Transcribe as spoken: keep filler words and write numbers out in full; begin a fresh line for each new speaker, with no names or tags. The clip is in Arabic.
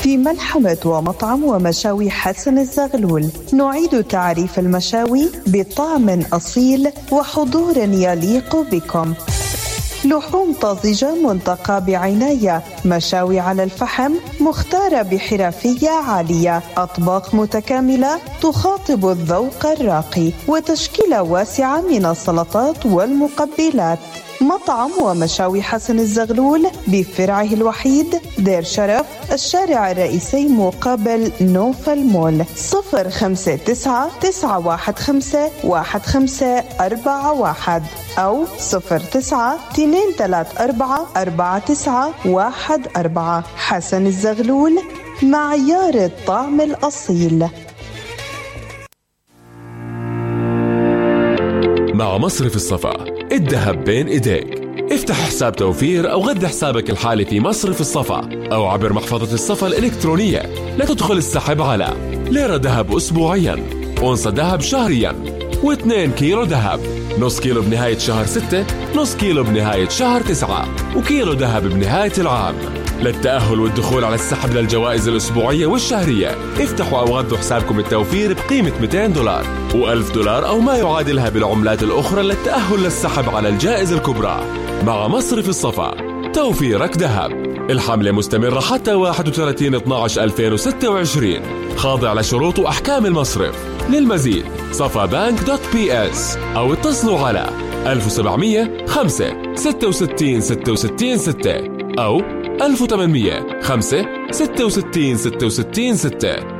في ملحمة ومطعم ومشاوي حسن الزغلول. نعيد تعريف المشاوي بطعم أصيل وحضور يليق بكم. لحوم طازجة منتقى بعناية، مشاوي على الفحم مختارة بحرفية عالية، أطباق متكاملة تخاطب الذوق الراقي، وتشكيلة واسعة من السلطات والمقبلات. مطعم ومشاوي حسن الزغلول بفرعه الوحيد دير شرف، الشارع الرئيسي مقابل نوفا المول. صفر خمسة تسعة تسعة واحد خمسة واحد خمسة أربعة واحد أو صفر تسعة اثنين ثلاثة أربعة أربعة تسعة واحد أربعة. حسن الزغلول، معيار الطعم الأصيل.
مع مصرف الصفا، الذهب بين ايديك. افتح حساب توفير او غذي حسابك الحالي في مصرف الصفا او عبر محفظة الصفا الإلكترونية لتدخل السحب على ليرة ذهب أسبوعيا، أونصة ذهب شهريا، واثنين كيلو ذهب، نص كيلو بنهاية شهر ستة، نص كيلو بنهاية شهر تسعة، وكيلو ذهب بنهاية العام. للتأهل والدخول على السحب للجوائز الأسبوعية والشهرية، افتحوا أو غذوا حسابكم التوفير بقيمة مئتين دولار وألف دولار أو ما يعادلها بالعملات الأخرى للتأهل للسحب على الجائزة الكبرى. مع مصرف الصفا، توفيرك ذهب. الحملة مستمرة حتى واحد وثلاثين اثني عشر ألفين وستة وعشرين، خاضع لشروط وأحكام المصرف. للمزيد صفا بانك دوت بي اس أو اتصلوا على ألف وسبعمية خمسة ستة وستين ستة وستين ستة أو ألف وثمانمية خمسة ستة وستين ستة وستين ستة.